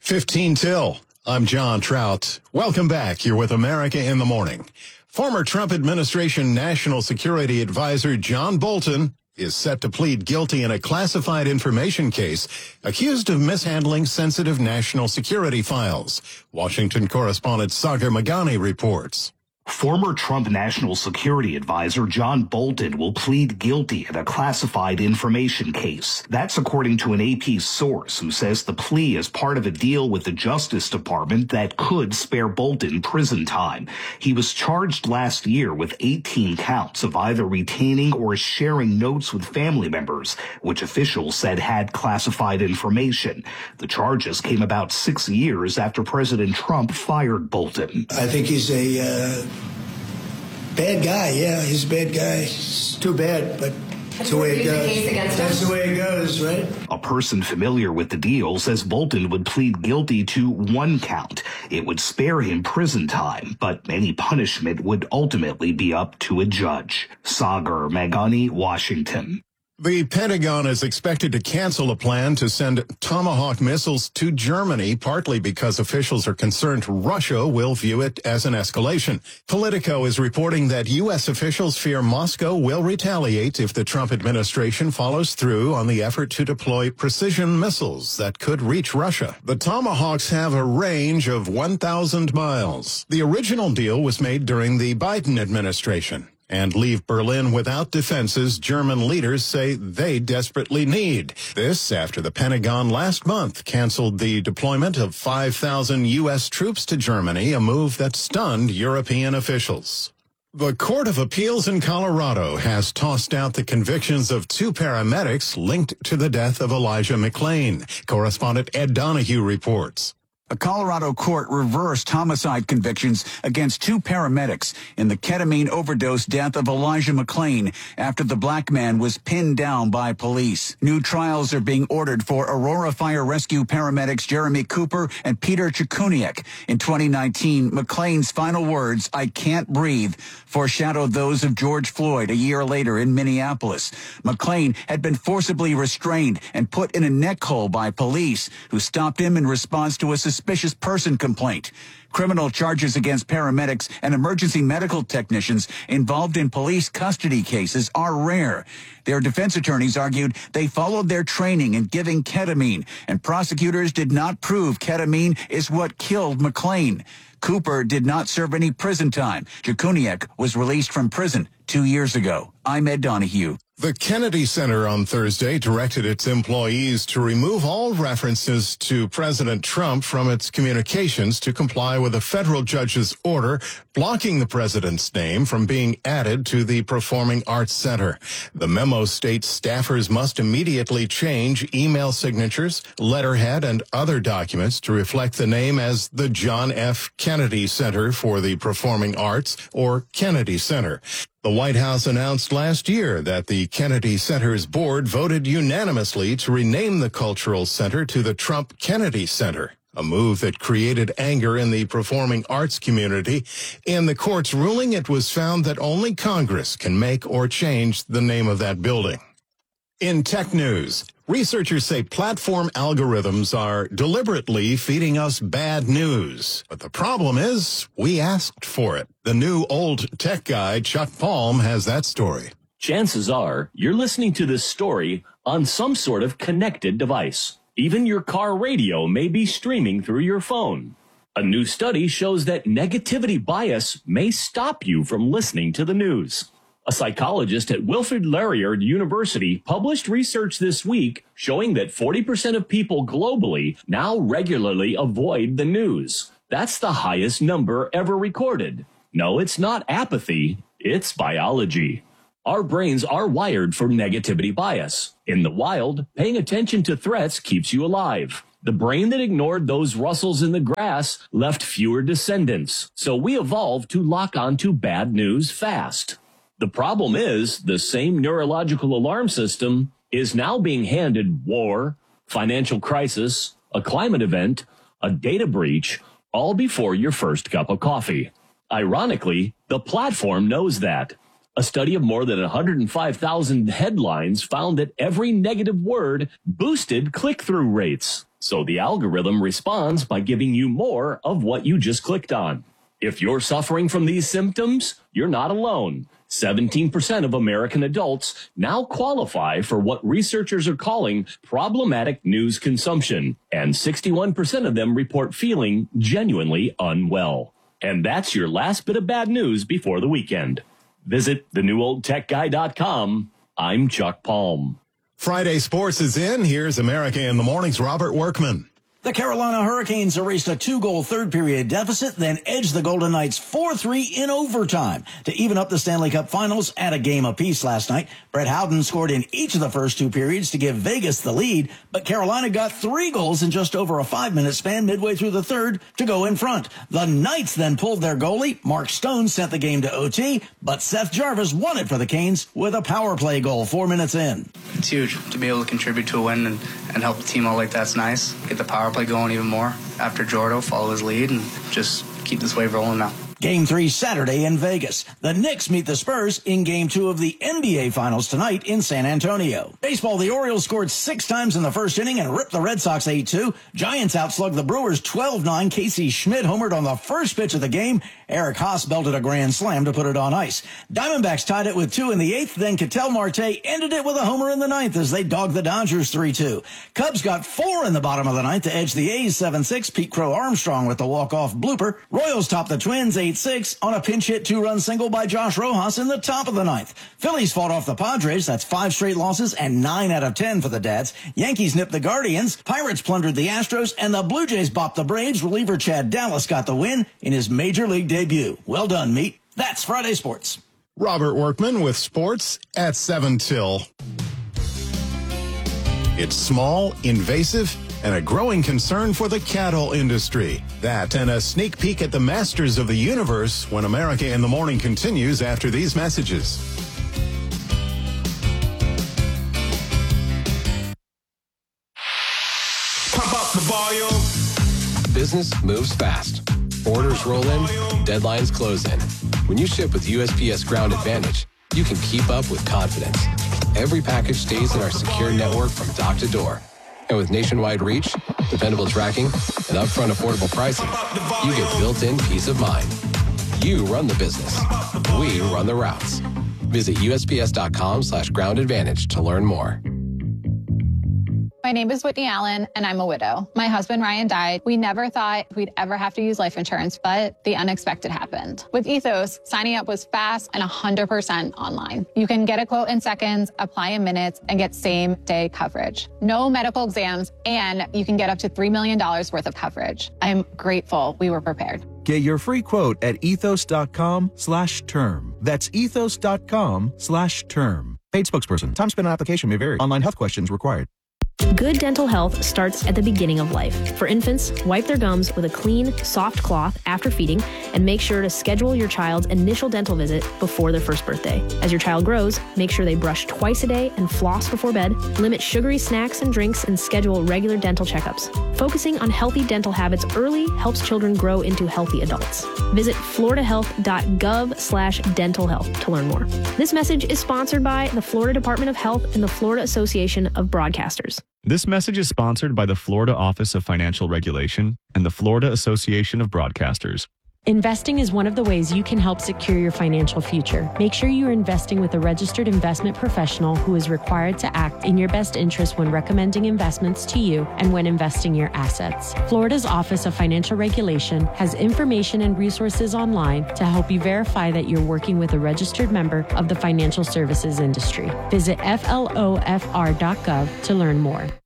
15 till. I'm John Trout. Welcome back. You're with America in the Morning. Former Trump administration National Security Advisor John Bolton is set to plead guilty in a classified information case accused of mishandling sensitive national security files. Washington correspondent Sagar Meghani reports. Former Trump National Security Advisor John Bolton will plead guilty in a classified information case. That's according to an AP source who says the plea is part of a deal with the Justice Department that could spare Bolton prison time. He was charged last year with 18 counts of either retaining or sharing notes with family members, which officials said had classified information. The charges came about 6 years after President Trump fired Bolton. I think he's a bad guy. Yeah, he's a bad guy. It's too bad, but that's the way it goes. That's the way it goes, right? A person familiar with the deal says Bolton would plead guilty to one count. It would spare him prison time, but any punishment would ultimately be up to a judge. Sagar Meghani, Washington. The Pentagon is expected to cancel a plan to send Tomahawk missiles to Germany, partly because officials are concerned Russia will view it as an escalation. Politico is reporting that U.S. officials fear Moscow will retaliate if the Trump administration follows through on the effort to deploy precision missiles that could reach Russia. The Tomahawks have a range of 1,000 miles. The original deal was made during the Biden administration and leave Berlin without defenses German leaders say they desperately need. This after the Pentagon last month canceled the deployment of 5,000 U.S. troops to Germany, a move that stunned European officials. The Court of Appeals in Colorado has tossed out the convictions of two paramedics linked to the death of Elijah McClain. Correspondent Ed Donahue reports. A Colorado court reversed homicide convictions against two paramedics in the ketamine overdose death of Elijah McClain after the black man was pinned down by police. New trials are being ordered for Aurora Fire Rescue paramedics Jeremy Cooper and Peter Chikuniak. In 2019, McClain's final words, "I can't breathe," foreshadowed those of George Floyd a year later in Minneapolis. McClain had been forcibly restrained and put in a neck hole by police, who stopped him in response to a suspicious person complaint. Criminal charges against paramedics and emergency medical technicians involved in police custody cases are rare. Their defense attorneys argued they followed their training in giving ketamine, and prosecutors did not prove ketamine is what killed McClain. Cooper did not serve any prison time. Chikuniak was released from prison 2 years ago. I'm Ed Donahue. The Kennedy Center on Thursday directed its employees to remove all references to President Trump from its communications to comply with a federal judge's order blocking the president's name from being added to the Performing Arts Center. The memo states staffers must immediately change email signatures, letterhead, and other documents to reflect the name as the John F. Kennedy Center for the Performing Arts, or Kennedy Center. The White House announced last year that the Kennedy Center's board voted unanimously to rename the cultural center to the Trump Kennedy Center, a move that created anger in the performing arts community. In the court's ruling, it was found that only Congress can make or change the name of that building. In tech news, researchers say platform algorithms are deliberately feeding us bad news. But the problem is, we asked for it. The new old tech guy, Chuck Palm, has that story. Chances are you're listening to this story on some sort of connected device. Even your car radio may be streaming through your phone. A new study shows that negativity bias may stop you from listening to the news. A psychologist at Wilfrid Laurier University published research this week showing that 40% of people globally now regularly avoid the news. That's the highest number ever recorded. No, it's not apathy, it's biology. Our brains are wired for negativity bias. In the wild, paying attention to threats keeps you alive. The brain that ignored those rustles in the grass left fewer descendants, so we evolved to lock onto bad news fast. The problem is, the same neurological alarm system is now being handed war, financial crisis, a climate event, a data breach, all before your first cup of coffee. Ironically, the platform knows that. A study of more than 105,000 headlines found that every negative word boosted click-through rates. So the algorithm responds by giving you more of what you just clicked on. If you're suffering from these symptoms, you're not alone. 17% of American adults now qualify for what researchers are calling problematic news consumption, and 61% of them report feeling genuinely unwell. And that's your last bit of bad news before the weekend. Visit thenewOldTechGuy.com. I'm Chuck Palm. Friday Sports is in. Here's America in the Morning's Robert Workman. The Carolina Hurricanes erased a 2-goal third-period deficit, then edged the Golden Knights 4-3 in overtime to even up the Stanley Cup Finals at a game apiece last night. Brett Howden scored in each of the first 2 periods to give Vegas the lead, but Carolina got 3 goals in just over a 5-minute span midway through the third to go in front. The Knights then pulled their goalie. Mark Stone sent the game to OT, but Seth Jarvis won it for the Canes with a power play goal 4 minutes in. It's huge to be able to contribute to a win and help the team out like that's nice. Get the power play going even more after Jordo, follow his lead, and just keep this wave rolling now. Game 3 Saturday in Vegas. The Knicks meet the Spurs in Game 2 of the NBA Finals tonight in San Antonio. Baseball, the Orioles scored 6 times in the first inning and ripped the Red Sox 8-2. Giants outslugged the Brewers 12-9. Casey Schmidt homered on the first pitch of the game. Eric Haas belted a grand slam to put it on ice. Diamondbacks tied it with 2 in the 8th. Then Ketel Marte ended it with a homer in the 9th as they dogged the Dodgers 3-2. Cubs got 4 in the bottom of the 9th to edge the A's 7-6. Pete Crow Armstrong with the walk-off blooper. Royals topped the Twins 8-6 on a pinch hit 2-run single by Josh Rojas in the top of the 9th. Phillies fought off the Padres. That's 5 straight losses and 9 out of 10 for the Dads. Yankees nipped the Guardians. Pirates plundered the Astros, and the Blue Jays bopped the Braves. Reliever Chad Dallas got the win in his major league debut. Well done, Meat. That's Friday Sports. Robert Workman with sports at 7 till. It's small, invasive, and a growing concern for the cattle industry. That and a sneak peek at the masters of the universe when America in the Morning continues after these messages. Pump up the volume. Business moves fast. Orders roll in, deadlines close in. When you ship with USPS Ground Advantage, you can keep up with confidence. Every package stays in our secure network from dock to door. And with nationwide reach, dependable tracking, and upfront affordable pricing, you get built-in peace of mind. You run the business. We run the routes. Visit USPS.com/Ground Advantage to learn more. My name is Whitney Allen, and I'm a widow. My husband, Ryan, died. We never thought we'd ever have to use life insurance, but the unexpected happened. With Ethos, signing up was fast and 100% online. You can get a quote in seconds, apply in minutes, and get same-day coverage. No medical exams, and you can get up to $3 million worth of coverage. I'm grateful we were prepared. Get your free quote at ethos.com/term. That's ethos.com/term. Paid spokesperson. Time spent on application may vary. Online health questions required. Good dental health starts at the beginning of life. For infants, wipe their gums with a clean, soft cloth after feeding, and make sure to schedule your child's initial dental visit before their first birthday. As your child grows, make sure they brush twice a day and floss before bed, limit sugary snacks and drinks, and schedule regular dental checkups. Focusing on healthy dental habits early helps children grow into healthy adults. Visit floridahealth.gov/dental health to learn more. This message is sponsored by the Florida Department of Health and the Florida Association of Broadcasters. This message is sponsored by the Florida Office of Financial Regulation and the Florida Association of Broadcasters. Investing is one of the ways you can help secure your financial future. Make sure you are investing with a registered investment professional who is required to act in your best interest when recommending investments to you and when investing your assets. Florida's Office of Financial Regulation has information and resources online to help you verify that you're working with a registered member of the financial services industry. Visit flofr.gov to learn more.